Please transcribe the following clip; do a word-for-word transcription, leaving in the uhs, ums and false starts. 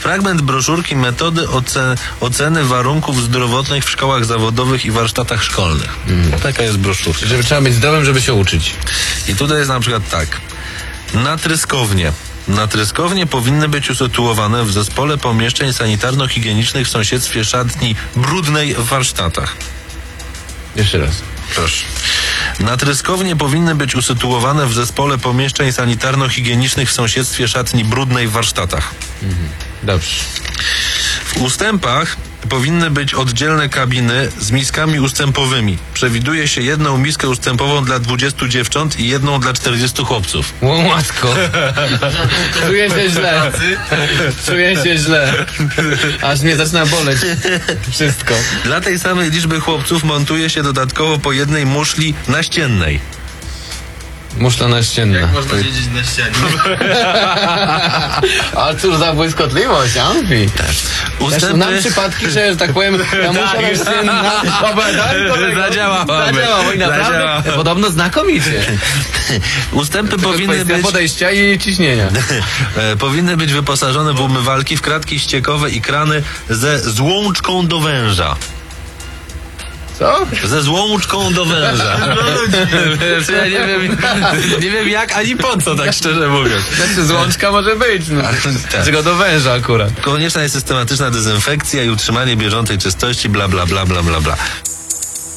Fragment broszurki metody oce- oceny warunków zdrowotnych w szkołach zawodowych i warsztatach szkolnych. Mm. Taka jest broszurka. Żeby trzeba być zdrowym, żeby się uczyć. I tutaj jest na przykład tak. Natryskownie. Natryskownie powinny być usytuowane w zespole pomieszczeń sanitarno-higienicznych w sąsiedztwie szatni brudnej w warsztatach. Jeszcze raz. Proszę. Natryskownie powinny być usytuowane w zespole pomieszczeń sanitarno-higienicznych w sąsiedztwie szatni brudnej w warsztatach. Mhm. Dobrze. W ustępach powinny być oddzielne kabiny z miskami ustępowymi. Przewiduje się jedną miskę ustępową dla dwudziestu dziewcząt i jedną dla czterdziestu chłopców. O matko. Czuję się źle. Czuję się źle. Aż mnie zaczyna boleć. Wszystko. Dla tej samej liczby chłopców montuje się dodatkowo po jednej muszli naściennej. Muszla naścienna. Jak można siedzieć na ścianie? A cóż za błyskotliwość, Amfi. Tak. Ustępy... Znam przypadki, że, że tak powiem, ta muszla naścienna zadziałałaby. Zadziałało i naprawdę Zadziałało. podobno znakomicie. Ustępy powinny być... podejścia i ciśnienia. powinny być wyposażone w umywalki, w kratki ściekowe i krany ze złączką do węża. Co? Ze złączką do węża. Wiesz, ja nie wiem, nie wiem jak ani po co, tak szczerze mówiąc. Znaczy złączka może być, no. Tak. Czego do węża akurat. Konieczna jest systematyczna dezynfekcja i utrzymanie bieżącej czystości, bla, bla, bla, bla, bla, bla.